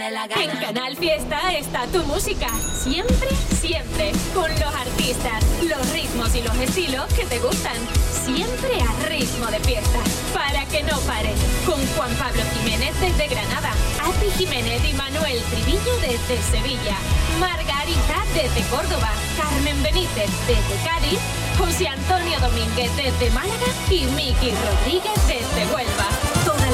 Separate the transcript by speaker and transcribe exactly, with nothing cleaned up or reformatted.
Speaker 1: En Canal Fiesta está tu música. Siempre, siempre. Con los artistas, los ritmos y los estilos que te gustan. Siempre a ritmo de fiesta. Para que no pares. Con Juan Pablo Jiménez desde Granada. Api Jiménez y Manuel Triviño desde Sevilla. Margarita desde Córdoba. Carmen Benítez desde Cádiz. José Antonio Domínguez desde Málaga. Y Miki Rodríguez desde Huelva.